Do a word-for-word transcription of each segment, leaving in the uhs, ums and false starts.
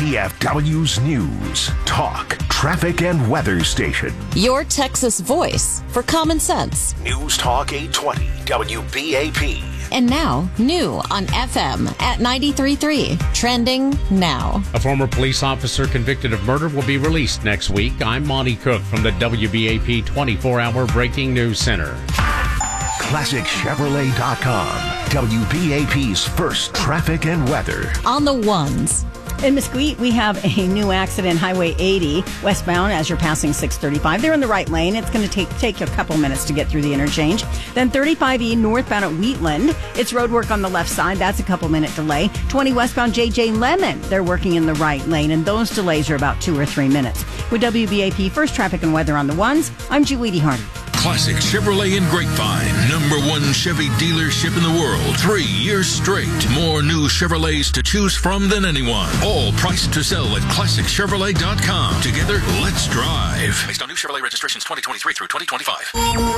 D F W's News, Talk, Traffic, and Weather Station. Your Texas voice for common sense. News Talk eight twenty W B A P. And now, new on F M at ninety-three point three. Trending now. A former police officer convicted of murder will be released next week. I'm Monty Cook from the W B A P twenty-four hour Breaking News Center. Classic Chevrolet dot com. W B A P's first traffic and weather. On the ones. In Mesquite, we have a new accident, Highway eighty, westbound as you're passing six thirty-five. They're in the right lane. It's going to take take you a couple minutes to get through the interchange. Then thirty-five E northbound at Wheatland. It's road work on the left side. That's a couple minute delay. twenty westbound J J Lemon. They're working in the right lane, and those delays are about two or three minutes. With W B A P First Traffic and Weather on the ones, I'm Juweedy Hardy. Classic Chevrolet in Grapevine, number one Chevy dealership in the world. Three years straight. More new Chevrolets to choose from than anyone. All priced to sell at Classic Chevrolet dot com. Together, let's drive. Based on new Chevrolet registrations twenty twenty-three through twenty twenty-five.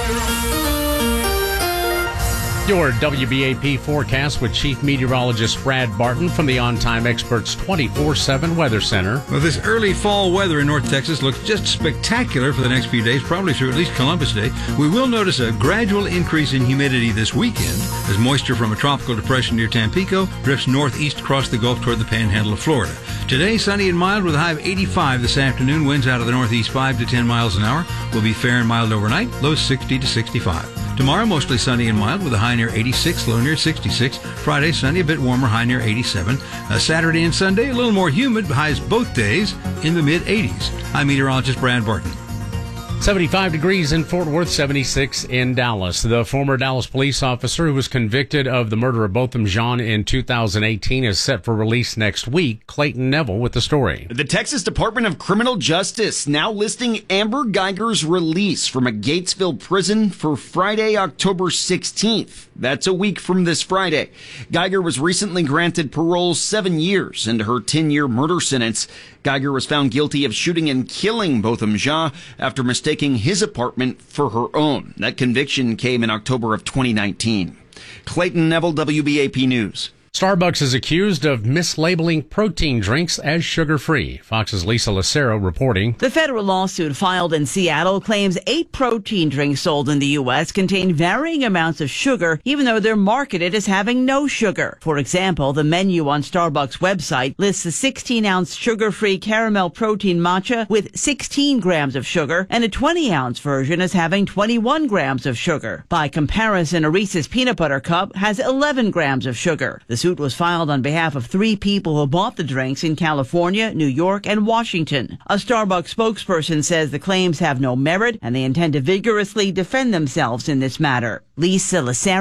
Your W B A P forecast with Chief Meteorologist Brad Barton from the On Time Experts twenty-four seven Weather Center. Well, this early fall weather in North Texas looks just spectacular for the next few days, probably through at least Columbus Day. We will notice a gradual increase in humidity this weekend as moisture from a tropical depression near Tampico drifts northeast across the Gulf toward the panhandle of Florida. Today, sunny and mild with a high of eighty-five this afternoon. Winds out of the northeast five to ten miles an hour. Will be fair and mild overnight, lows sixty to sixty-five. Tomorrow, mostly sunny and mild with a high near eighty-six, low near sixty-six. Friday, sunny, a bit warmer, high near eighty-seven. Uh, Saturday and Sunday, a little more humid, highs both days in the mid-eighties. I'm meteorologist Brad Barton. seventy-five degrees in Fort Worth, seventy-six in Dallas. The former Dallas police officer who was convicted of the murder of Botham Jean in two thousand eighteen is set for release next week. Clayton Neville with the story. The Texas Department of Criminal Justice now listing Amber Geiger's release from a Gatesville prison for Friday, October sixteenth. That's a week from this Friday. Geiger was recently granted parole seven years into her ten-year murder sentence. Geiger was found guilty of shooting and killing Botham Jean after mistaking his apartment for her own. That conviction came in October of twenty nineteen. Clayton Neville, W B A P News. Starbucks is accused of mislabeling protein drinks as sugar-free. Fox's Lisa Lucero reporting. The federal lawsuit filed in Seattle claims eight protein drinks sold in the U S contain varying amounts of sugar, even though they're marketed as having no sugar. For example, the menu on Starbucks' website lists a sixteen ounce sugar-free caramel protein matcha with sixteen grams of sugar and a twenty ounce version as having twenty-one grams of sugar. By comparison, a Reese's peanut butter cup has eleven grams of sugar. The suit was filed on behalf of three people who bought the drinks in California, New York, and Washington. A Starbucks spokesperson says the claims have no merit and they intend to vigorously defend themselves in this matter. Lisa Lucero.